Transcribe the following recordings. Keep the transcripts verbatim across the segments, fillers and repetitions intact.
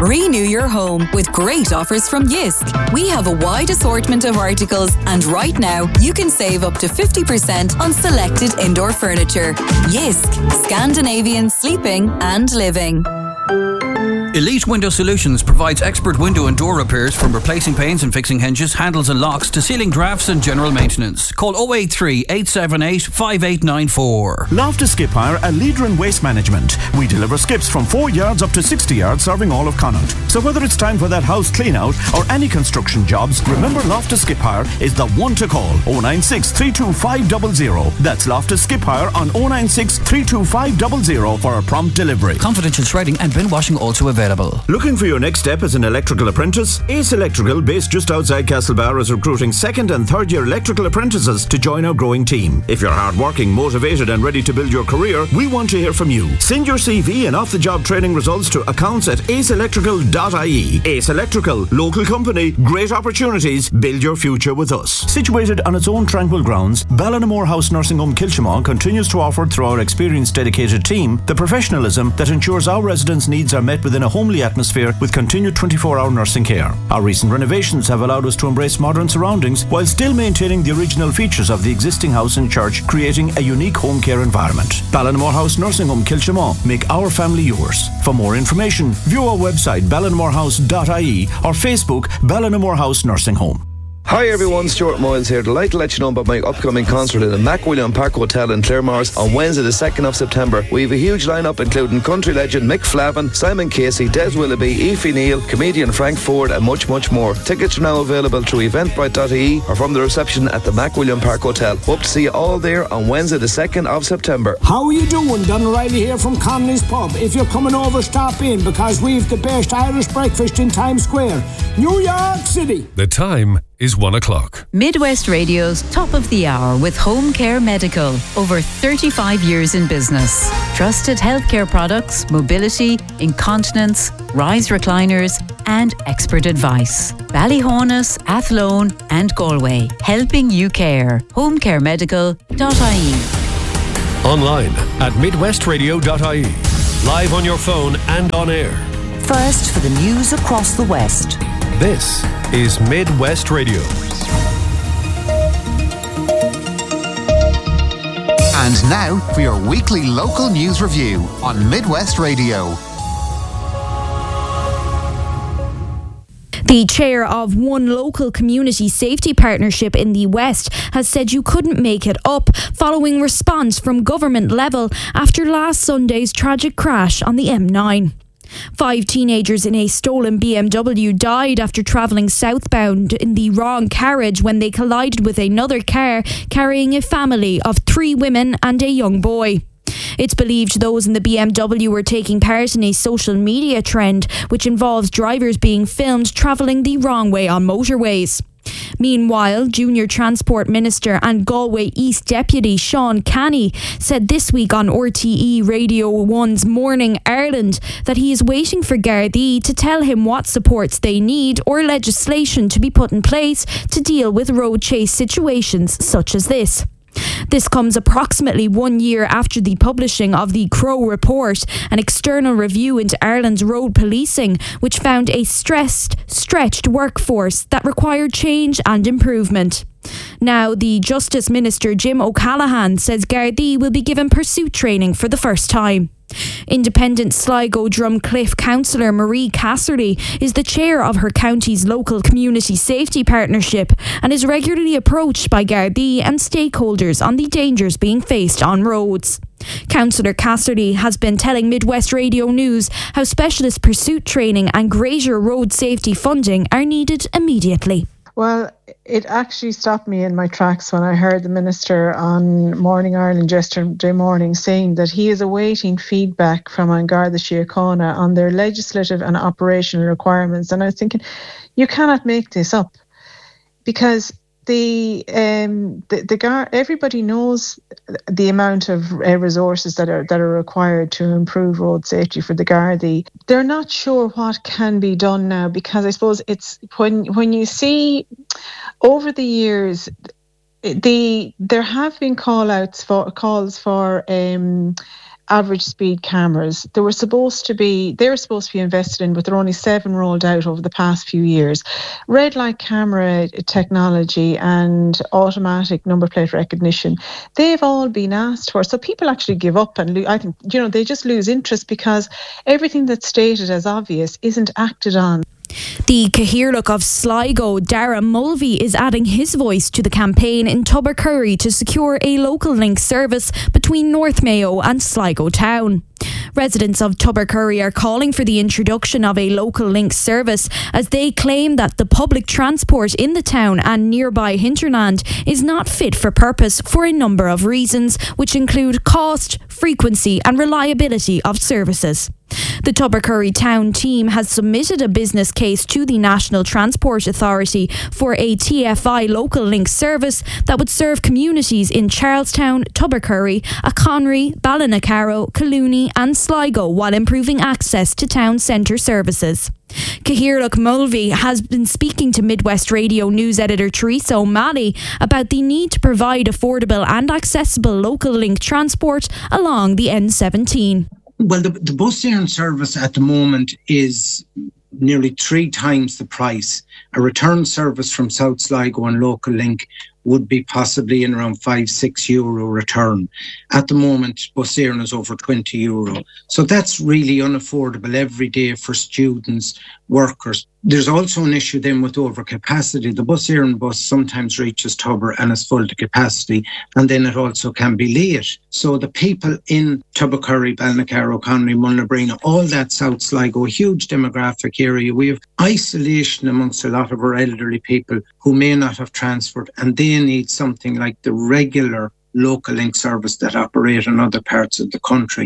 Renew your home with great offers from Jysk. We have a wide assortment of articles, and right now you can save up to fifty percent on selected indoor furniture. Jysk, Scandinavian sleeping and living. Elite Window Solutions provides expert window and door repairs, from replacing panes and fixing hinges, handles and locks to sealing drafts and general maintenance. Call oh eight three, eight seven eight, five eight nine four. Loftus Skip Hire, a leader in waste management. We deliver skips from four yards up to sixty yards, serving all of Connaught. So whether it's time for that house clean out or any construction jobs, remember Loftus Skip Hire is the one to call. oh nine six, three two five zero zero. That's Loftus Skip Hire on oh nine six, three two five zero zero for a prompt delivery. Confidential shredding and bin washing also available. Looking for your next step as an electrical apprentice? Ace Electrical, based just outside Castlebar, is recruiting second and third year electrical apprentices to join our growing team. If you're hardworking, motivated and ready to build your career, we want to hear from you. Send your C V and off-the-job training results to accounts at ace electrical dot I E. Ace Electrical, local company, great opportunities, build your future with us. Situated on its own tranquil grounds, Ballinamore House Nursing Home Kilchimau continues to offer, through our experienced dedicated team, the professionalism that ensures our residents' needs are met within a homely atmosphere with continued twenty-four hour nursing care. Our recent renovations have allowed us to embrace modern surroundings while still maintaining the original features of the existing house and church, creating a unique home care environment. Ballinamore House Nursing Home Kilchimau. Make our family yours. For more information, view our website ballinamore house dot I E or Facebook Ballinamore House Nursing Home. Hi everyone, Stuart Moyles here. Delighted to let you know about my upcoming concert at the MacWilliam Park Hotel in Claremorris on Wednesday the second of September. We have a huge lineup including country legend Mick Flavin, Simon Casey, Des Willoughby, Aoife Neal, comedian Frank Ford and much much more. Tickets are now available through eventbrite dot I E or from the reception at the MacWilliam Park Hotel. Hope to see you all there on Wednesday the second of September. How are you doing? Don O'Reilly here from Connolly's Pub. If you're coming over, stop in because we've the best Irish breakfast in Times Square, New York City. The time is one o'clock. Midwest Radio's Top of the Hour with Home Care Medical. Over thirty-five years in business. Trusted healthcare products, mobility, incontinence, rise recliners and expert advice. Ballyhonus, Athlone and Galway. Helping you care. home care medical dot I E. Online at midwest radio dot I E. Live on your phone and on air. First for the news across the West. This is Midwest Radio. And now for your weekly local news review on Midwest Radio. The chair of one local community safety partnership in the West has said you couldn't make it up following response from government level after last Sunday's tragic crash on the M nine. Five teenagers in a stolen B M W died after travelling southbound in the wrong carriage when they collided with another car carrying a family of three women and a young boy. It's believed those in the B M W were taking part in a social media trend which involves drivers being filmed travelling the wrong way on motorways. Meanwhile, Junior Transport Minister and Galway East Deputy Sean Canny said this week on R T E Radio one's Morning Ireland that he is waiting for Gardaí to tell him what supports they need or legislation to be put in place to deal with road chase situations such as this. This comes approximately one year after the publishing of the Crow Report, an external review into Ireland's road policing, which found a stressed, stretched workforce that required change and improvement. Now, the Justice Minister Jim O'Callaghan says Gardaí will be given pursuit training for the first time. Independent Sligo Drumcliff councillor Marie Casserly is the chair of her county's local community safety partnership and is regularly approached by Gardaí and stakeholders on the dangers being faced on roads. Councillor Casserly has been telling Midwest Radio News how specialist pursuit training and greater road safety funding are needed immediately. Well, it actually stopped me in my tracks when I heard the Minister on Morning Ireland yesterday morning saying that he is awaiting feedback from An Garda Síochána on their legislative and operational requirements. And I was thinking, you cannot make this up because the um the, the Gar- everybody knows the amount of uh, resources that are that are required to improve road safety for the Gardaí. They're not sure what can be done now because I suppose it's when when you see over the years the there have been call outs for calls for um average speed cameras. They were supposed to be, they were supposed to be invested in, but there are only seven rolled out over the past few years. Red light camera technology and automatic number plate recognition, they've all been asked for. So people actually give up and lo- I think, you know, they just lose interest because everything that's stated as obvious isn't acted on. The Cathaoirleach of Sligo, Dara Mulvey, is adding his voice to the campaign in Tubbercurry to secure a local link service between North Mayo and Sligo town. Residents of Tubbercurry are calling for the introduction of a local link service as they claim that the public transport in the town and nearby hinterland is not fit for purpose for a number of reasons, which include cost, frequency and reliability of services. The Tubbercurry town team has submitted a business case to the National Transport Authority for a T F I local link service that would serve communities in Charlestown, Tubbercurry, Aconry, Ballinacaro, Collooney and Sligo while improving access to town centre services. Cathaoirleach Mulvey has been speaking to Midwest Radio News editor Teresa O'Malley about the need to provide affordable and accessible local link transport along the N seventeen. Well, the, the bus sharing service at the moment is nearly three times the price. A return service from South Sligo and Local Link would be possibly in around five, six euro return. At the moment, bus sharing is over twenty euro. So that's really unaffordable every day for students, workers. There's also an issue then with overcapacity. The bus sharing bus sometimes reaches Tubber and is full to capacity, and then it also can be late. So the people in Tubbercurry, Ballinacaro, Conry, Mullabrina, all that South Sligo, a huge demographic area, we have isolation amongst a lot of our elderly people who may not have transport, and they need something like the regular local link service that operate in other parts of the country.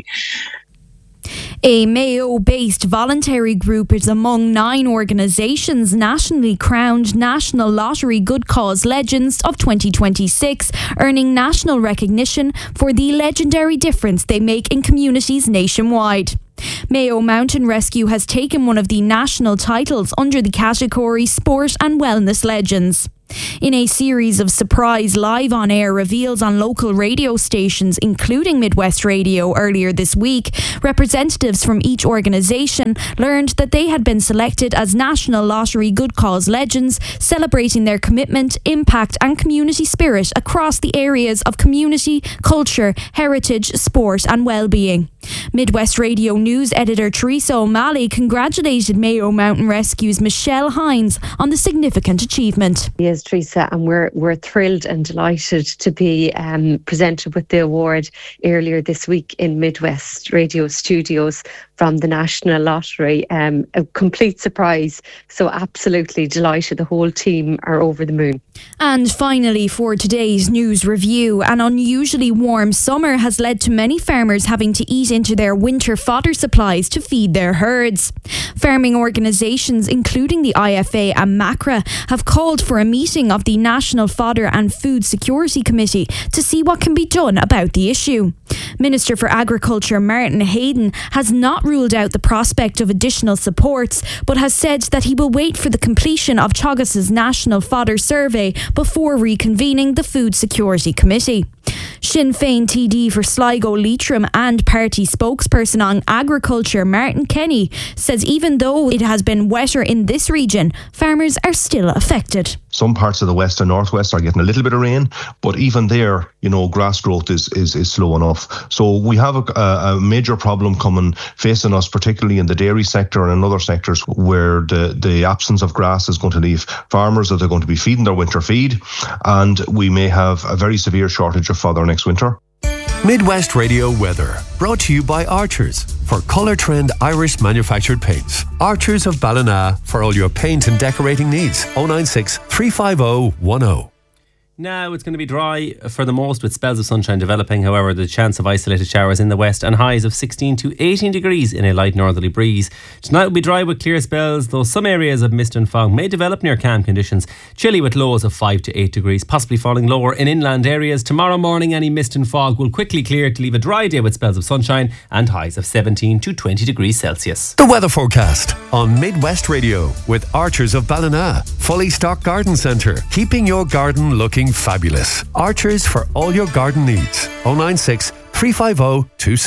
A Mayo-based voluntary group is among nine organisations nationally crowned National Lottery Good Cause Legends of twenty twenty-six, earning national recognition for the legendary difference they make in communities nationwide. Mayo Mountain Rescue has taken one of the national titles under the category Sport and Wellness Legends. In a series of surprise live on-air reveals on local radio stations, including Midwest Radio earlier this week, representatives from each organisation learned that they had been selected as National Lottery Good Cause Legends, celebrating their commitment, impact and community spirit across the areas of community, culture, heritage, sport and well-being. Midwest Radio News editor Teresa O'Malley congratulated Mayo Mountain Rescue's Michelle Hines on the significant achievement. Yes, Teresa, and we're we're thrilled and delighted to be um, presented with the award earlier this week in Midwest Radio Studios from the National Lottery. Um, a complete surprise. So absolutely delighted. The whole team are over the moon. And finally, for today's news review, an unusually warm summer has led to many farmers having to eat into their winter fodder supplies to feed their herds. Farming organisations, including the I F A and MACRA, have called for a meeting of the National Fodder and Food Security Committee to see what can be done about the issue. Minister for Agriculture Martin Hayden has not ruled out the prospect of additional supports, but has said that he will wait for the completion of Teagasc's National Fodder Survey before reconvening the Food Security Committee. Sinn Féin T D for Sligo Leitrim and party spokesperson on agriculture Martin Kenny says even though it has been wetter in this region, farmers are still affected. Some parts of the west and northwest are getting a little bit of rain, but even there, you know, grass growth is is, is slow enough. So we have a, a major problem coming facing us, particularly in the dairy sector and in other sectors where the, the absence of grass is going to leave farmers that are going to be feeding their winter feed, and we may have a very severe shortage of fodder next winter. Midwest Radio weather, brought to you by Archers for Colour Trend Irish manufactured paints. Archers of Ballina for all your paint and decorating needs. oh nine six, three five oh, one oh. Now it's going to be dry for the most with spells of sunshine developing. However, the chance of isolated showers in the west and highs of sixteen to eighteen degrees in a light northerly breeze. Tonight will be dry with clear spells, though some areas of mist and fog may develop near calm conditions. Chilly with lows of five to eight degrees, possibly falling lower in inland areas. Tomorrow morning any mist and fog will quickly clear to leave a dry day with spells of sunshine and highs of seventeen to twenty degrees Celsius. The weather forecast on Midwest Radio with Archers of Ballina. Fully stocked garden centre, keeping your garden looking fabulous. Archers for all your garden needs. oh nine six, three five oh, two six.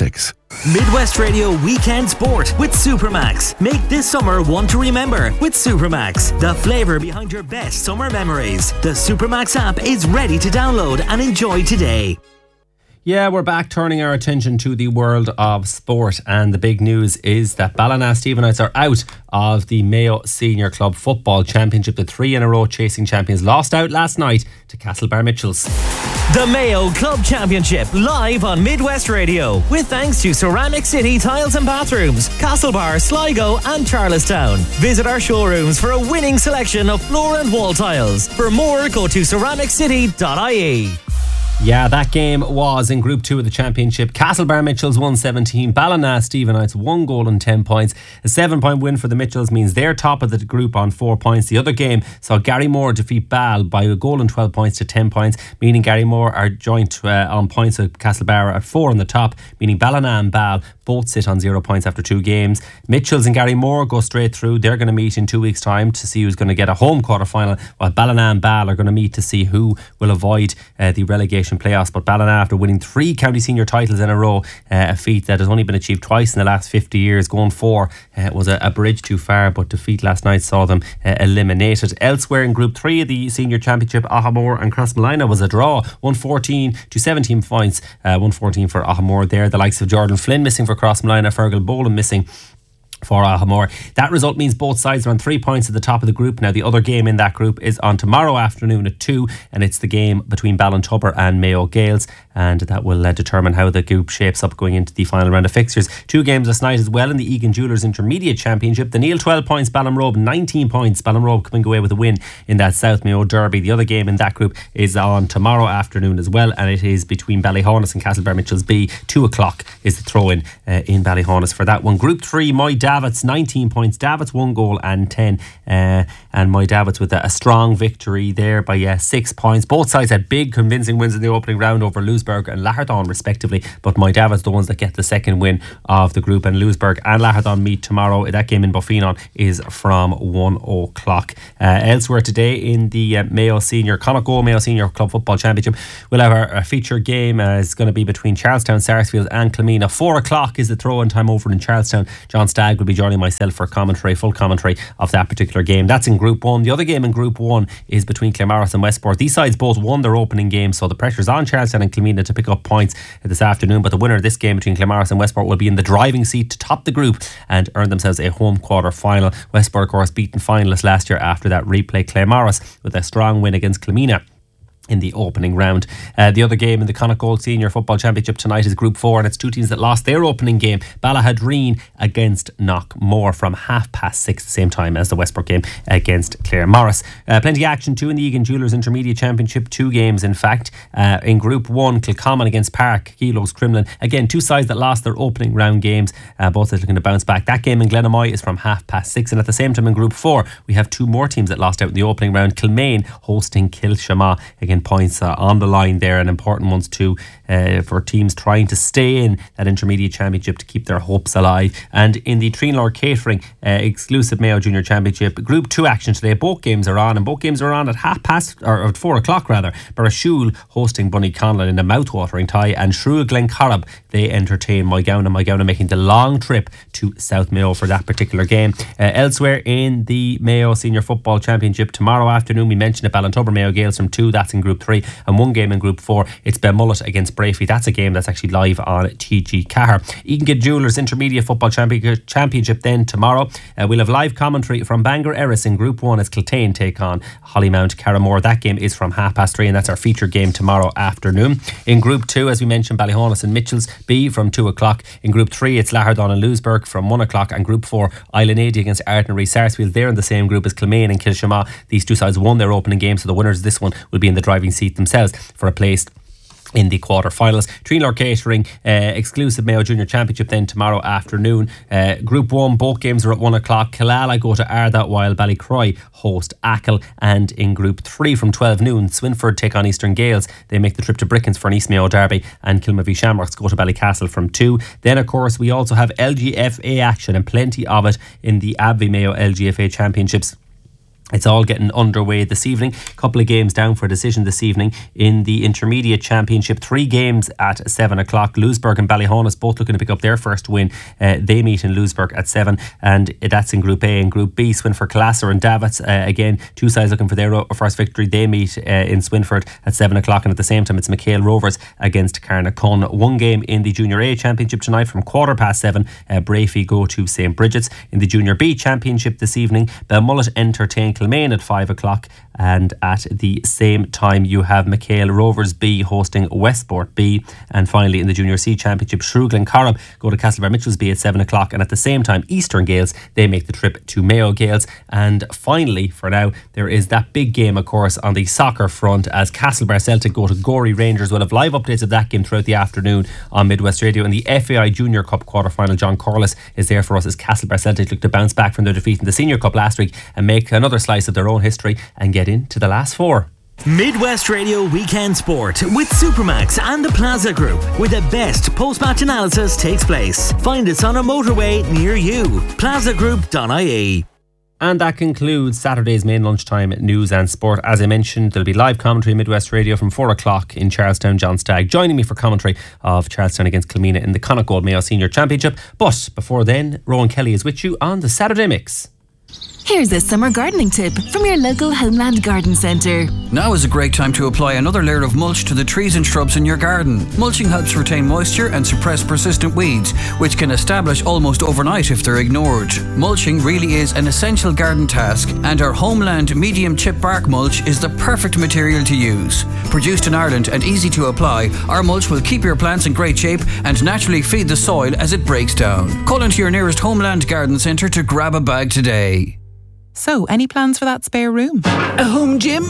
Midwest Radio Weekend Sport with Supermax. Make this summer one to remember with Supermax, the flavour behind your best summer memories. The Supermax app is ready to download and enjoy today. Yeah, we're back turning our attention to the world of sport, and the big news is that Ballina Stephenites are out of the Mayo Senior Club Football Championship. The three in a row chasing champions lost out last night to Castlebar Mitchells. The Mayo Club Championship live on Midwest Radio with thanks to Ceramic City Tiles and Bathrooms, Castlebar, Sligo and Charlestown. Visit our showrooms for a winning selection of floor and wall tiles. For more, go to ceramic city dot I E. Yeah, that game was in Group two of the Championship. Castlebar Mitchells won seventeen. Ballina Stephenites one goal and ten points. A seven point win for the Mitchells means they're top of the group on four points. The other game saw Gary Moore defeat Ball by a goal and twelve points to ten points, meaning Gary Moore are joint uh, on points with Castlebar at four on the top, meaning Ballina and Ball both sit on zero points after two games. Mitchells and Gary Moore go straight through. They're going to meet in two weeks' time to see who's going to get a home quarter final, while Ballina and Ball are going to meet to see who will avoid uh, the relegation playoffs. But Ballina, after winning three county senior titles in a row, uh, a feat that has only been achieved twice in the last fifty years, going four uh, was a, a bridge too far, but defeat last night saw them uh, eliminated. Elsewhere in Group three of the Senior Championship, Ahamore and Crossmolina was a draw, one fourteen to seventeen points, uh, one fourteen for Ahamore there. The likes of Jordan Flynn missing for Crossmolina, Fergal Boland missing for Ahamore. That result means both sides are on three points at the top of the group. Now the other game in that group is on tomorrow afternoon at two, and it's the game between Ballintubber and Mayo Gales, and that will uh, determine how the group shapes up going into the final round of fixtures. Two games this night as well in the Egan Jewellers Intermediate Championship. The Neil twelve points, Ballinrobe nineteen points. Ballinrobe coming away with a win in that South Mayo Derby. The other game in that group is on tomorrow afternoon as well, and it is between Ballyhaunis and Castlebar Mitchells B. Two o'clock is the throw-in uh, in Ballyhaunis for that one. Group three, Moy Davits nineteen points. Davits one goal and ten, uh, and Moy Davits with a, a strong victory there by uh, six points. Both sides had big convincing wins in the opening round over Lewisburg and Laherthon respectively, but Moy Davits the ones that get the second win of the group, and Lewisburg and Laherthon meet tomorrow. That game in Buffenon is from one o'clock. Uh, elsewhere today in the uh, Mayo Senior Connacht Mayo Senior Club Football Championship, we'll have our, our feature game. Uh, it's going to be between Charlestown, Sarsfield and Clymena. Four o'clock is the throw-in time over in Charlestown. John Stagg will be joining myself for commentary, full commentary of that particular game. That's in Group one. The other game in Group one is between Claremorris and Westport. These sides both won their opening game, so the pressure's on Charlestown and Clymena to pick up points this afternoon, but the winner of this game between Claremorris and Westport will be in the driving seat to top the group and earn themselves a home quarter final. Westport, of course, beaten finalists last year after that replay Claremorris with a strong win against Clymena in the opening round. Uh, the other game in the Connacht Gold Senior Football Championship tonight is Group four, and it's two teams that lost their opening game. Ballahadreen against Knockmore from half past six, the same time as the Westport game against Claremorris. Uh, plenty of action too in the Egan Jewellers Intermediate Championship. Two games, in fact. Uh, in Group one, Kilcommon against Park, Kilos Crimlin. Again, two sides that lost their opening round games. Uh, both are looking to bounce back. That game in Glenamoy is from half past six, and at the same time in Group four, we have two more teams that lost out in the opening round. Kilmaine hosting Kilshamagh. Again, points uh, on the line there, and important ones too uh, for teams trying to stay in that intermediate championship to keep their hopes alive. And in the Treenlaw Catering uh, exclusive Mayo Junior Championship, Group two action today. Both games are on, and both games are on at half past or at four o'clock rather. Barashul hosting Bunny Conlon in a mouth-watering tie, and Shrua Glencorrib they entertain Moygown, and Moygown making the long trip to South Mayo for that particular game. Uh, elsewhere in the Mayo Senior Football Championship tomorrow afternoon, we mentioned it, Ballintubber Mayo Gales from two. That's in Group three. And one game in Group four, it's Benmullet against Brafey. That's a game that's actually live on T G Cahir. Egan Jewellers Intermediate Football Champion- Championship then tomorrow. Uh, we'll have live commentary from Bangor Erris in Group one as Kiltane take on Hollymount Carramore. That game is from half past three, and that's our feature game tomorrow afternoon. In Group two, as we mentioned, Ballyhaunis and Mitchells B from two o'clock. In Group three, it's Laherthon and Lewisburg from one o'clock. And Group four, Islanady against Ardenary. Sarsfield, they're in the same group as Kilmaine and Kilshamagh. These two sides won their opening game, so the winners of this one will be in the driving seat themselves for a place in the quarter-finals. Treenlaw Catering uh, exclusive Mayo Junior Championship then tomorrow afternoon. Uh, Group one, both games are at one o'clock. Killala go to Arda while Ballycroy host Achill. And in Group three from twelve noon, Swinford take on Eastern Gales. They make the trip to Brickens for an East Mayo derby, and Kilmavie Shamrocks go to Ballycastle from two. Then of course we also have L G F A action, and plenty of it in the Abbey Mayo L G F A Championships. It's all getting underway this evening. A couple of games down for a decision this evening in the Intermediate Championship. Three games at seven o'clock. Louisburg and Ballyhonus both looking to pick up their first win. Uh, they meet in Louisburg at seven, and that's in Group A. In Group B, Swinford Classer and Davits. Uh, again, two sides looking for their first victory. They meet uh, in Swinford at seven o'clock, and at the same time, it's McHale Rovers against Carnacon. One game in the Junior A Championship tonight from quarter past seven. Uh, Brafey go to Saint Bridget's. In the Junior B Championship this evening, Belmullet entertain Kilmaine at five o'clock, and at the same time you have McHale Rovers B hosting Westport B. And finally in the Junior C Championship, Shrewglen and Corrum go to Castlebar Mitchells B at seven o'clock, and at the same time Eastern Gales, they make the trip to Mayo Gales. And finally for now there is that big game of course on the soccer front as Castlebar Celtic go to Gorey Rangers. We'll have live updates of that game throughout the afternoon on Midwest Radio. In the F A I Junior Cup quarter final, John Corliss is there for us as Castlebar Celtic look to bounce back from their defeat in the Senior Cup last week and make another slice of their own history and get into the last four. Midwest Radio Weekend Sport with Supermax and the Plaza Group, where the best post-match analysis takes place. Find us on a motorway near you. plaza group dot I E. And that concludes Saturday's main lunchtime news and sport. As I mentioned, there'll be live commentary on Midwest Radio from four o'clock in Charlestown. John Stagg joining me for commentary of Charlestown against Kilmina in the Connacht Gold Mayo Senior Championship. But before then, Rowan Kelly is with you on the Saturday Mix. Here's a summer gardening tip from your local Homeland Garden Centre. Now is a great time to apply another layer of mulch to the trees and shrubs in your garden. Mulching helps retain moisture and suppress persistent weeds, which can establish almost overnight if they're ignored. Mulching really is an essential garden task, and our Homeland medium chip bark mulch is the perfect material to use. Produced in Ireland and easy to apply, our mulch will keep your plants in great shape and naturally feed the soil as it breaks down. Call into your nearest Homeland Garden Centre to grab a bag today. So, any plans for that spare room? A home gym?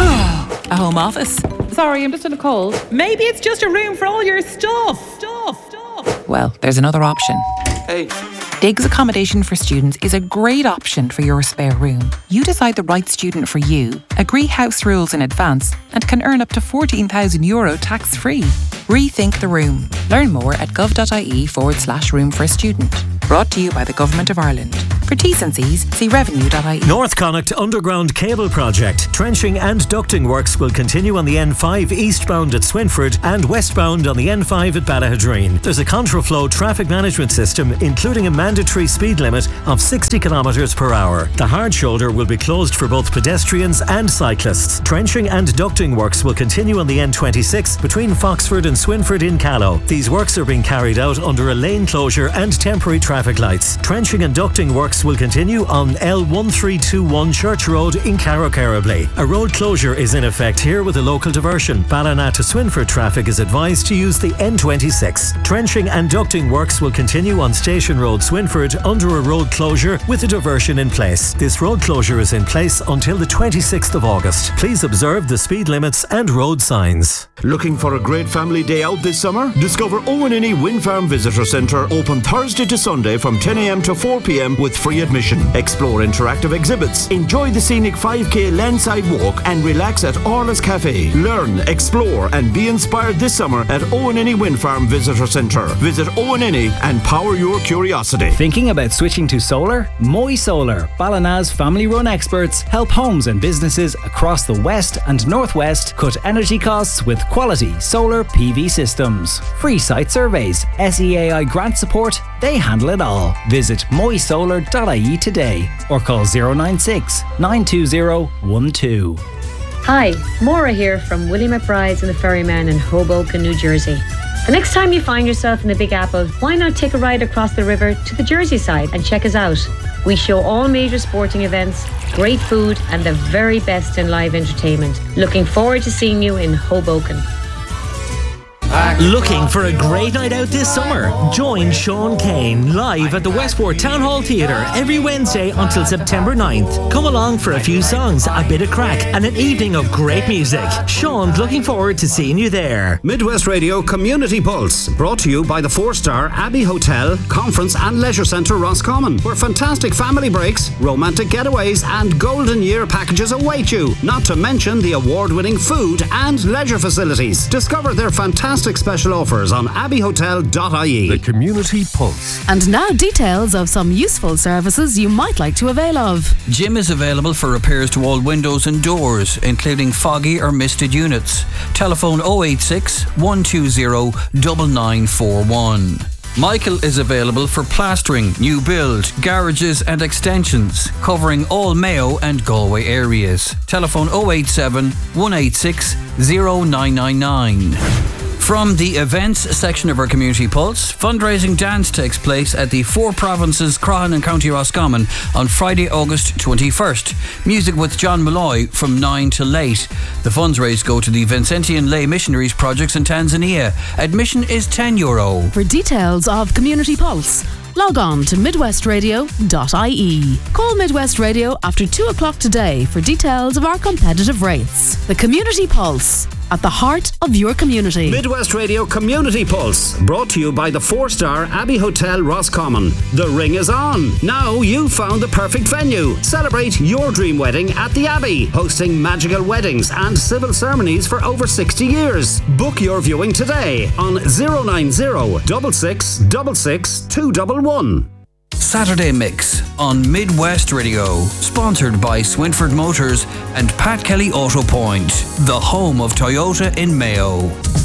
A home office? Sorry, I'm just in a cold. Maybe it's just a room for all your stuff. Stuff, stuff. Well, there's another option. Hey. Diggs Accommodation for Students is a great option for your spare room. You decide the right student for you, agree house rules in advance, and can earn up to fourteen thousand euro tax-free. Rethink the room. Learn more at gov.ie forward slash room for a student. Brought to you by the Government of Ireland. For T's and C's, see revenue dot I E. North Connacht Underground Cable Project. Trenching and ducting works will continue on the N five eastbound at Swinford and westbound on the N five at Ballahadreen. There's a contraflow traffic management system, including a mandatory speed limit of sixty kilometres per hour. The hard shoulder will be closed for both pedestrians and cyclists. Trenching and ducting works will continue on the N twenty-six between Foxford and Swinford in Callow. These works are being carried out under a lane closure and temporary traffic lights. Trenching and ducting works will continue on L one three two one Church Road in Carrow-Carrowbley. A road closure is in effect here with a local diversion. Ballina to Swinford traffic is advised to use the N twenty-six. Trenching and ducting works will continue on Station Road, Swinford, under a road closure with a diversion in place. This road closure is in place until the twenty-sixth of August. Please observe the speed limits and road signs. Looking for a great family day out this summer? Discover Owen Innie Wind Farm Visitor Centre, open Thursday to Sunday from ten a m to four p m with free admission. Explore interactive exhibits, enjoy the scenic five k landside walk and relax at Orla's Cafe. Learn, explore and be inspired this summer at Owen Innie Wind Farm Visitor Centre. Visit Owen Innie and power your curiosity. Thinking about switching to solar? Moy Solar, Ballina's family-run experts, help homes and businesses across the west and northwest cut energy costs with quality solar P V systems. Free site surveys, S E A I grant support, they handle it all. Visit moy solar dot I E today or call zero nine six, nine two zero, one two. Hi, Maura here from Willie McBride's and the Ferryman in Hoboken, New Jersey. The next time you find yourself in the Big Apple, why not take a ride across the river to the Jersey side and check us out? We show all major sporting events, great food and the very best in live entertainment. Looking forward to seeing you in Hoboken. Looking for a great night out this summer? Join Sean Kane live at the Westport Town Hall Theatre every Wednesday until September ninth. Come along for a few songs, a bit of crack and an evening of great music. Sean's looking forward to seeing you there. Midwest Radio Community Pulse, brought to you by the four-star Abbey Hotel, Conference and Leisure Centre Roscommon, where fantastic family breaks, romantic getaways and golden year packages await you, not to mention the award-winning food and leisure facilities. Discover their fantastic fantastic special offers on abbey hotel dot I E. The Community Pulse. And now details of some useful services you might like to avail of. Jim is available for repairs to all windows and doors, including foggy or misted units. Telephone oh eight six, one two zero, nine nine four one. Michael is available for plastering, new build, garages and extensions, covering all Mayo and Galway areas. Telephone oh eight seven, one eight six, zero nine nine nine. From the events section of our Community Pulse, fundraising dance takes place at the Four Provinces Croghan and County Roscommon on Friday, August twenty-first. Music with John Malloy from nine till late. The funds raised go to the Vincentian Lay Missionaries projects in Tanzania. Admission is ten euro. For details of Community Pulse, log on to midwest radio dot I E. Call Midwest Radio after two o'clock today for details of our competitive rates. The Community Pulse, at the heart of your community. Midwest Radio Community Pulse, brought to you by the four-star Abbey Hotel Roscommon. The ring is on. Now you've found the perfect venue. Celebrate your dream wedding at the Abbey, hosting magical weddings and civil ceremonies for over sixty years. Book your viewing today on zero nine zero, six six six six, two one one. Saturday Mix on Midwest Radio, sponsored by Swinford Motors and Pat Kelly Auto Point, the home of Toyota in Mayo.